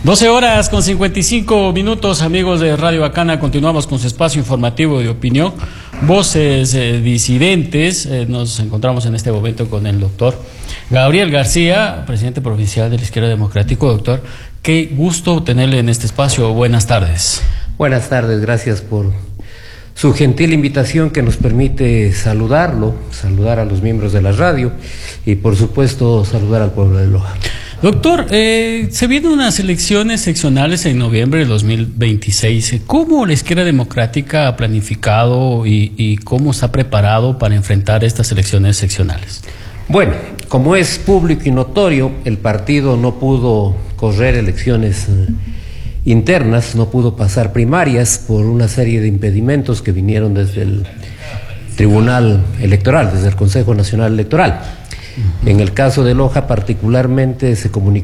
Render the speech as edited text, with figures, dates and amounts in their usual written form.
12 horas con 55 minutos, amigos de Radio Bacana. Continuamos con su espacio informativo de opinión, Voces Disidentes. Nos encontramos en este momento con el doctor Gabriel García, presidente provincial de la Izquierda Democrática. Doctor, qué gusto tenerle en este espacio. Buenas tardes. Buenas tardes, gracias por su gentil invitación que nos permite saludar a los miembros de la radio y por supuesto saludar al pueblo de Loja. Doctor, se vienen unas elecciones seccionales en noviembre de 2026. ¿Cómo la Izquierda Democrática ha planificado y cómo está preparado para enfrentar estas elecciones seccionales? Bueno, como es público y notorio, el partido no pudo correr elecciones internas, no pudo pasar primarias por una serie de impedimentos que vinieron desde el Tribunal Electoral, desde el Consejo Nacional Electoral. En el caso de Loja particularmente se comunicó